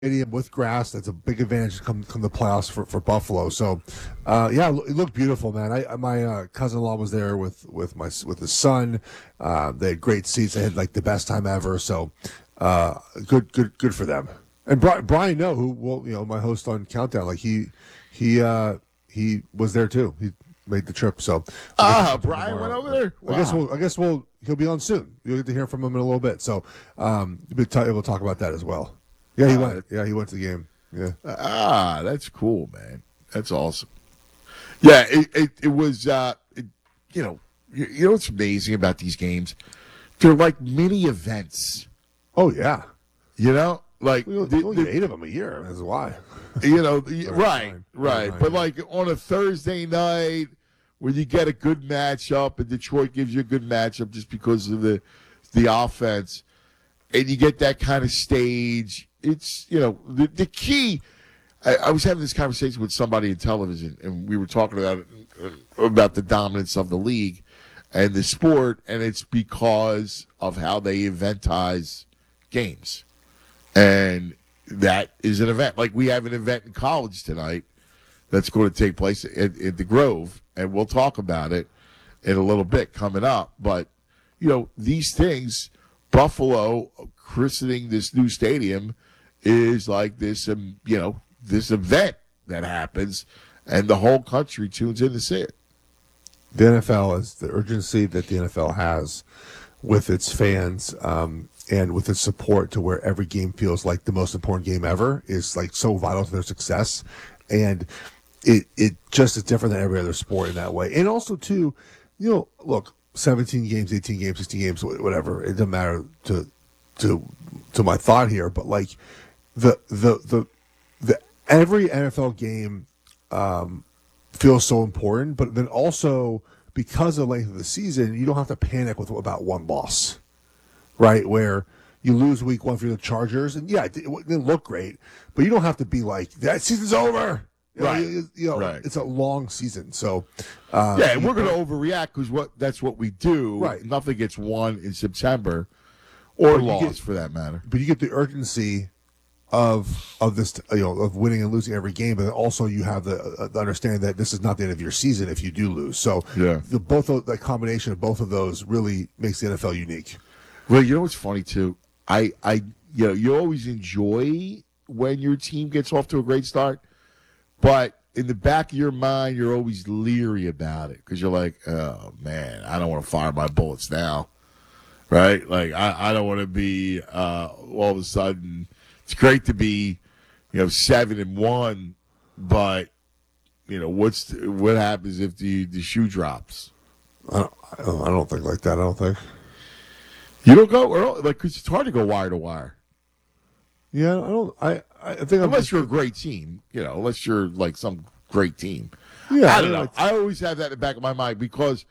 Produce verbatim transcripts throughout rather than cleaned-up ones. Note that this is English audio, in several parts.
stadium with grass. That's a big advantage come come the playoffs for, for Buffalo. So, uh, yeah, it looked beautiful, man. I my uh, cousin-in-law was there with with my with his son. Uh, they had great seats. They had like the best time ever. So, uh, good good good for them. And Brian, Brian, no, who well, you know, my host on Countdown, like he he uh, he was there too. He made the trip. So, ah, Brian went over there. Wow. I guess we'll I guess we'll he'll be on soon. You'll get to hear from him in a little bit. So, um, we'll talk, we'll talk about that as well. Yeah, he uh, went. Yeah, he went to the game. Yeah. Ah, that's cool, man. That's awesome. Yeah, it it, it was. Uh, it, you know, you, you know what's amazing about these games? They're like mini events. Oh yeah. You know, like we only, the, only the, eight of them a year. That's why. You know, the, right, fine. right. Fine, but yeah. Like on a Thursday night, where you get a good matchup, and Detroit gives you a good matchup just because of the the offense, and you get that kind of stage. It's, you know, the, the key. I, I was having this conversation with somebody in television, and we were talking about about the dominance of the league and the sport, and it's because of how they eventize games. And that is an event. Like, we have an event in college tonight that's going to take place at, at the Grove, and we'll talk about it in a little bit coming up. But, you know, these things, Buffalo christening this new stadium is like this, um, you know, this event that happens, and the whole country tunes in to see it. The N F L is the urgency that the N F L has with its fans um, and with its support to where every game feels like the most important game ever is like so vital to their success, and it it just is different than every other sport in that way. And also too, you know, look, seventeen games, eighteen games, sixteen games, whatever. It doesn't matter to to to my thought here, but like. The, the the the every N F L game um, feels so important, but then also because of the length of the season, you don't have to panic with about one loss, right? Where you lose week one for the Chargers, and yeah, it didn't look great, but you don't have to be like that season's over. You right, know, you, you know, right. It's a long season, so uh, yeah, and we're going to overreact because what that's what we do. Right, nothing gets won in September or lost get, for that matter. But you get the urgency of of this, you know, of winning and losing every game, but also you have the, uh, the understanding that this is not the end of your season if you do lose. So yeah, the both of, the combination of both of those really makes the N F L unique. Well, you know what's funny too? I I you know you always enjoy when your team gets off to a great start, but in the back of your mind, you're always leery about it because you're like, oh man, I don't want to fire my bullets now, right? Like I I don't want to be uh, all of a sudden. It's great to be, you know, seven and one, but you know what's the, what happens if the, the shoe drops? I don't, I don't think like that. I don't think you don't go or like because it's hard to go wire to wire. Yeah, I don't. I I think unless just, you're a great team, you know, unless you're like some great team. Yeah, I don't know. Like, I always have that in the back of my mind because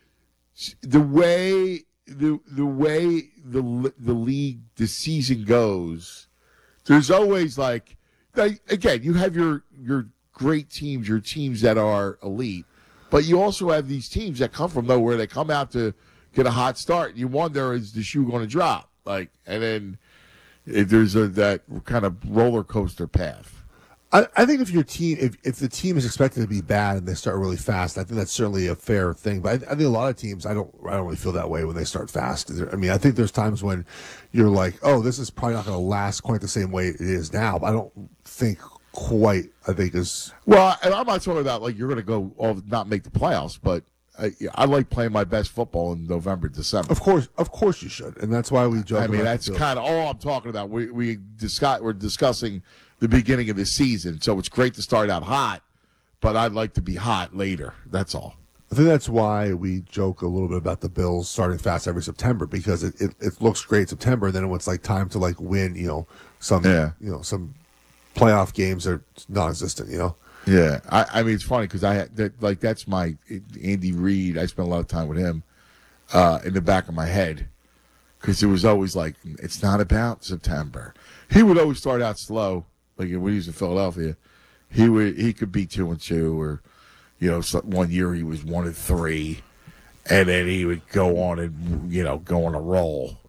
the way the the way the the league the season goes. There's always like, like, again, you have your your great teams, your teams that are elite, but you also have these teams that come from nowhere. They come out to get a hot start. And you wonder, is the shoe going to drop? Like, and then if there's a, that kind of roller coaster path. I, I think if your team, if, if the team is expected to be bad and they start really fast, I think that's certainly a fair thing. But I, I think a lot of teams, I don't, I don't really feel that way when they start fast. I mean, I think there's times when you're like, oh, this is probably not going to last quite the same way it is now. But I don't think quite. I think is well, and I'm not talking about like you're going to go all not make the playoffs, but I, I like playing my best football in November, December. Of course, of course you should, and that's why we joke. I mean, that's kind of all I'm talking about. We we discuss we're discussing. The beginning of the season, so it's great to start out hot, but I'd like to be hot later. That's all. I think that's why we joke a little bit about the Bills starting fast every September because it, it, it looks great in September, and then when it's like time to like win, you know, some yeah. you know some playoff games are non-existent, you know. Yeah, I, I mean it's funny because I that, like that's my Andy Reid. I spent a lot of time with him uh, in the back of my head because it was always like it's not about September. He would always start out slow. Like when he was in Philadelphia, he would he could be two and two, or you know, one year he was one and three, and then he would go on and you know go on a roll.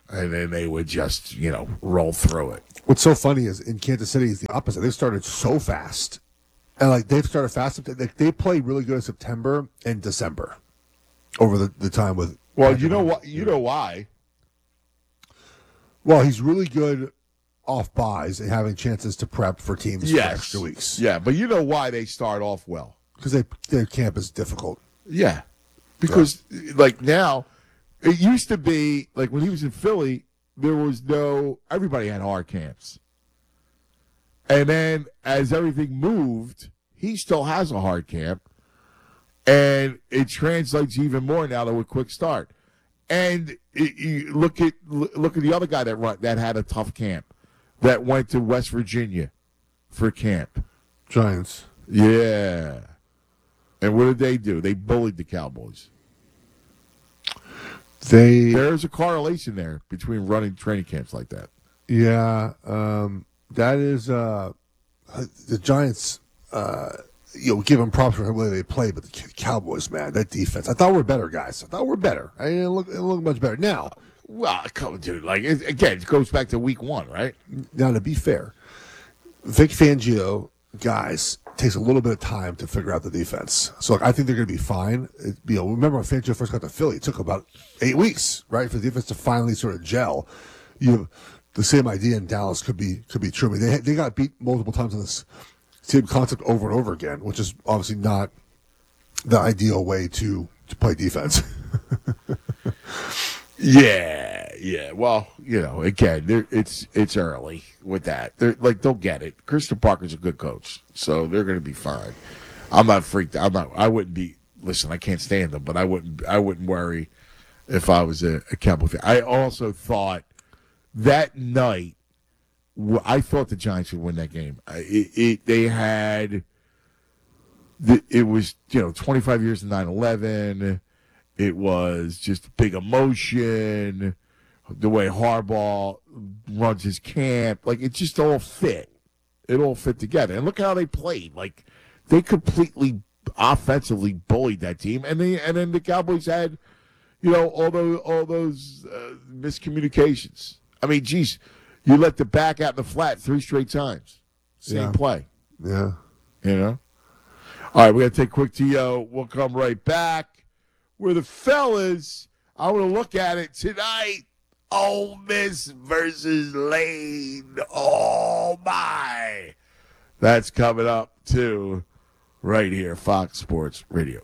and then they would just, you know, roll through it. What's so funny is in Kansas City is the opposite. They started so fast, and like they've started fast. They, they play really good in September and December over the, the time with. Well, you know what? You know why? Well, he's really good off buys and having chances to prep for teams yes. for extra weeks. Yeah, but you know why they start off well? Because they their camp is difficult. Yeah, because yeah. like now, it used to be like when he was in Philly, there was no everybody had hard camps, and then as everything moved, he still has a hard camp, and it translates even more now to a quick start. And it, you look at look at the other guy that run, that had a tough camp, that went to West Virginia for camp. Giants. Yeah. And what did they do? They bullied the Cowboys. They There's a correlation there between running training camps like that. Yeah, um, that is uh, the Giants. Uh, you know, give them props for the way they play, but the Cowboys, man, that defense. I thought we were better, guys. I thought we were better. I didn't look, it didn't look much better now. Well, come on, dude. Like it, again, it goes back to week one, right? Now, to be fair, Vic Fangio, guys, takes a little bit of time to figure out the defense. So like, I think they're going to be fine. It, you know, remember when Fangio first got to Philly, it took about eight weeks, right, for the defense to finally sort of gel. You, the same idea in Dallas could be could be true. I mean, they they got beat multiple times on this same concept over and over again, which is obviously not the ideal way to to play defense. Yeah, yeah. Well, you know, again, it's it's early with that. They're like they'll get it. Christian Parker's a good coach, so they're going to be fine. I'm not freaked. I'm not. I wouldn't be. Listen, I can't stand them, but I wouldn't. I wouldn't worry if I was a, a Cowboy fan. I also thought that night, I thought the Giants would win that game. It, it they had. The, it was you know twenty-five years of nine eleven. It was just big emotion, the way Harbaugh runs his camp. Like, it just all fit. It all fit together. And look how they played. Like, they completely offensively bullied that team. And they, and then the Cowboys had, you know, all those, all those uh, miscommunications. I mean, geez, you let the back out in the flat three straight times. Same yeah. play. Yeah. You know? All right, we got to take a quick T O. We'll come right back. Where the fellas, I want to look at it tonight. Ole Miss versus Lane. Oh, my. That's coming up, too, right here, Fox Sports Radio.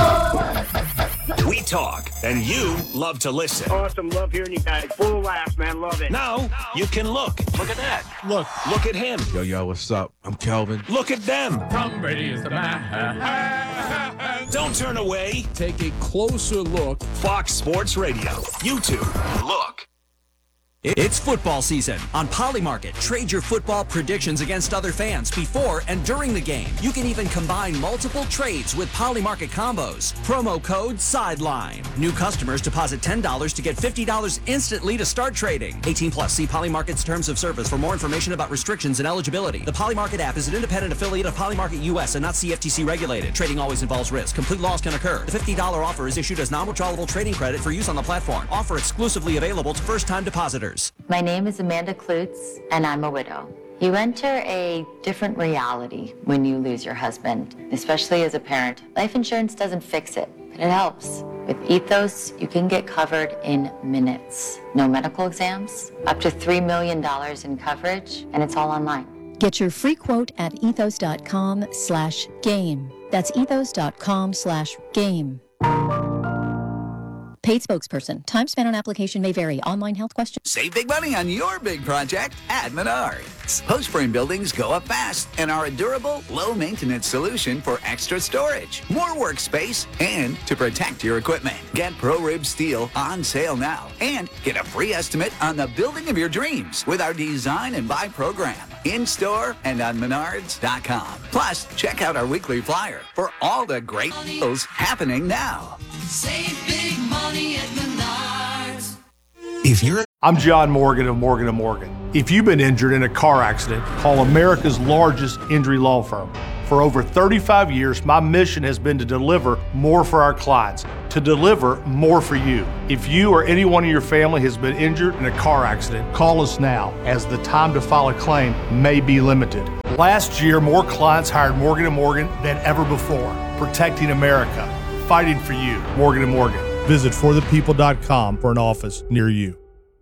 We talk, and you love to listen. Awesome. Love hearing you guys. Full of laughs, man. Love it. Now, you can look. Look at that. Look. Look at him. Yo, yo, what's up? I'm Kelvin. Look at them. Tom Brady is the man. Don't turn away. Take a closer look. Fox Sports Radio. YouTube. Look. It's football season. On Polymarket, trade your football predictions against other fans before and during the game. You can even combine multiple trades with Polymarket combos. Promo code SIDELINE. New customers deposit ten dollars to get fifty dollars instantly to start trading. eighteen plus. See Polymarket's terms of service for more information about restrictions and eligibility. The Polymarket app is an independent affiliate of Polymarket U S and not C F T C regulated. Trading always involves risk. Complete loss can occur. The fifty dollars offer is issued as non-withdrawable trading credit for use on the platform. Offer exclusively available to first-time depositors. My name is Amanda Klutz, and I'm a widow. You enter a different reality when you lose your husband, especially as a parent. Life insurance doesn't fix it, but it helps. With Ethos, you can get covered in minutes. No medical exams, up to three million dollars in coverage, and it's all online. Get your free quote at ethos.com slash game. That's ethos.com slash game. Paid spokesperson. Time spent on application may vary. Online health questions. Save big money on your big project at Menards. Post-frame buildings go up fast and are a durable, low-maintenance solution for extra storage, more workspace, and to protect your equipment. Get ProRib Steel on sale now and get a free estimate on the building of your dreams with our Design and Buy program. In-store and on menards dot com. Plus, check out our weekly flyer for all the great deals happening now. Save big money at Menards. If you're I'm John Morgan of Morgan and Morgan. If you've been injured in a car accident, call America's largest injury law firm. For over thirty-five years, my mission has been to deliver more for our clients, to deliver more for you. If you or anyone in your family has been injured in a car accident, call us now, as the time to file a claim may be limited. Last year, more clients hired Morgan and Morgan than ever before, protecting America, fighting for you. Morgan and Morgan. Visit for the people dot com for an office near you.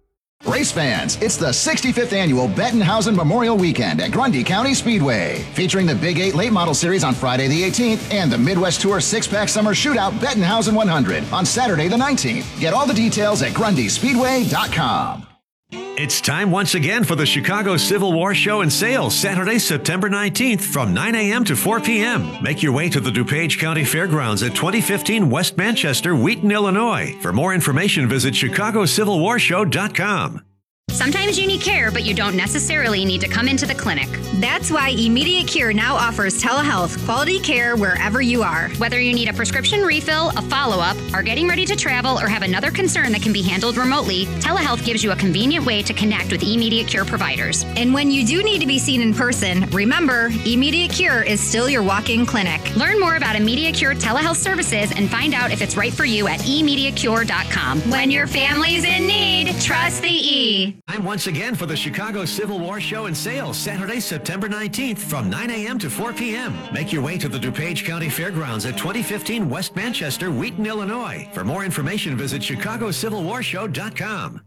Race fans, it's the sixty-fifth annual Bettenhausen Memorial Weekend at Grundy County Speedway. Featuring the Big Eight Late Model Series on Friday the eighteenth and the Midwest Tour six-pack Summer Shootout Bettenhausen one hundred on Saturday the nineteenth. Get all the details at Grundy Speedway dot com. It's time once again for the Chicago Civil War Show and Sale, Saturday, September nineteenth from nine a.m. to four p.m. Make your way to the DuPage County Fairgrounds at twenty fifteen West Manchester, Wheaton, Illinois. For more information, visit chicago civil war show dot com. Sometimes you need care, but you don't necessarily need to come into the clinic. That's why Immediate Cure now offers telehealth quality care wherever you are. Whether you need a prescription refill, a follow-up, are getting ready to travel, or have another concern that can be handled remotely, telehealth gives you a convenient way to connect with Immediate Cure providers. And when you do need to be seen in person, remember, Immediate Cure is still your walk-in clinic. Learn more about Immediate Cure telehealth services and find out if it's right for you at immediate cure dot com. When your family's in need, trust the E. Time once again for the Chicago Civil War Show and Sale, Saturday, September nineteenth from nine a.m. to four p.m. Make your way to the DuPage County Fairgrounds at twenty fifteen West Manchester, Wheaton, Illinois. For more information, visit chicago civil war show dot com.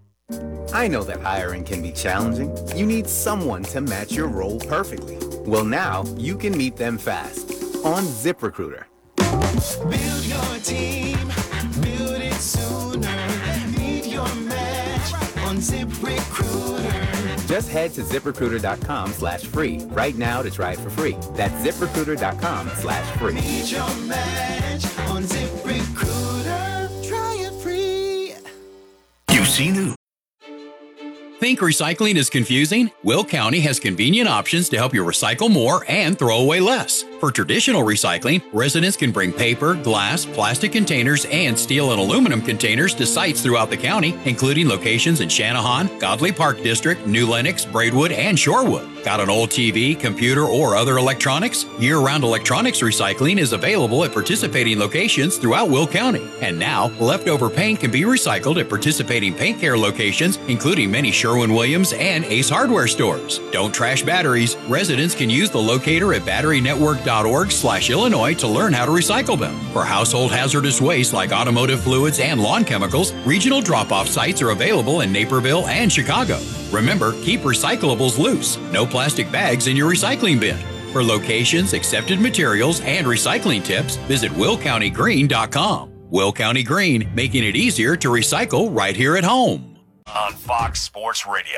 I know that hiring can be challenging. You need someone to match your role perfectly. Well, now you can meet them fast on ZipRecruiter. Build your team, build it sooner. Meet your match on ZipRecruiter. Just head to ZipRecruiter dot com slash free right now to try it for free. That's ZipRecruiter dot com slash free. Meet your match on ZipRecruiter. Try it free. You've seen who? Think recycling is confusing? Will County has convenient options to help you recycle more and throw away less. For traditional recycling, residents can bring paper, glass, plastic containers, and steel and aluminum containers to sites throughout the county, including locations in Channahon, Godley Park District, New Lenox, Braidwood, and Shorewood. Got an old T V, computer, or other electronics? Year-round electronics recycling is available at participating locations throughout Will County. And now, leftover paint can be recycled at participating paint care locations, including many Sherwin-Williams and Ace Hardware stores. Don't trash batteries. Residents can use the locator at battery network dot org slash Illinois to learn how to recycle them. For household hazardous waste like automotive fluids and lawn chemicals, regional drop-off sites are available in Naperville and Chicago. Remember, keep recyclables loose. No plastic bags in your recycling bin. For locations, accepted materials, and recycling tips, visit will county green dot com. Will County Green, making it easier to recycle right here at home. On Fox Sports Radio.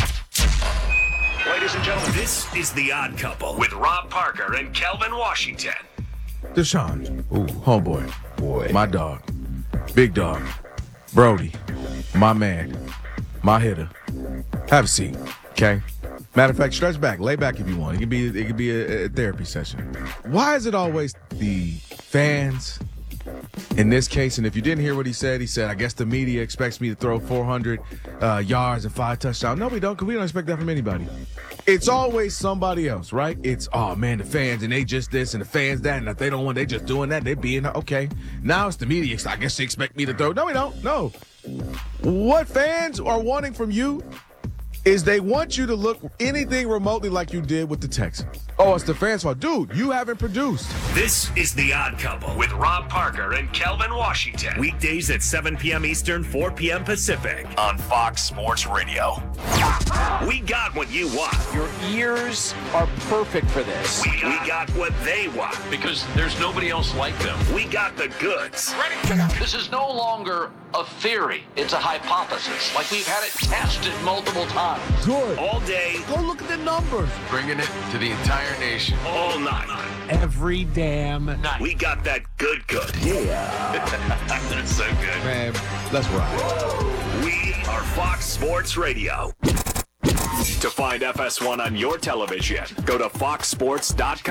Ladies and gentlemen, this is The Odd Couple with Rob Parker and Kelvin Washington. Deshaun. Ooh, homeboy. Boy. My dog. Big dog. Brody. My man. My hitter. Have a seat, okay? Matter of fact, stretch back, lay back if you want. It could be it could be a, a therapy session. Why is it always the fans in this case? And if you didn't hear what he said, he said, I guess the media expects me to throw four hundred uh, yards and five touchdowns. No, we don't, because we don't expect that from anybody. It's always somebody else, right? It's, oh, man, the fans, and they just this, and the fans that, and if they don't want, they just doing that, they being, okay. Now it's the media. I guess they expect me to throw. No, we don't. No. What fans are wanting from you is they want you to look anything remotely like you did with the Texans. Oh, it's the fans' fault. Dude, you haven't produced. This is The Odd Couple with Rob Parker and Kelvin Washington. Weekdays at seven p.m. Eastern, four p.m. Pacific on Fox Sports Radio. We got what you want. Your ears are perfect for this. We, we got what they want. Because there's nobody else like them. We got the goods. Ready? This is no longer a theory. It's a hypothesis. Like we've had it tested multiple times. Good. All day. Go look at the numbers. Bringing it to the entire nation. All night. Every damn night. We got that good good. Yeah. That's so good. Man, let's ride. We are Fox Sports Radio. To find F S one on your television, go to fox sports dot com.